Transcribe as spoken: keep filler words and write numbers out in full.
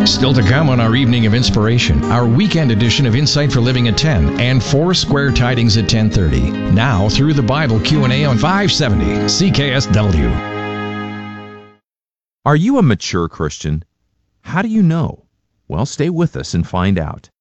Still to come on our Evening of Inspiration, our weekend edition of Insight for Living at ten and Four Square Tidings at ten thirty. Now, through the Bible Q and A on five seventy C K S W. Are you a mature Christian? How do you know? Well, stay with us and find out.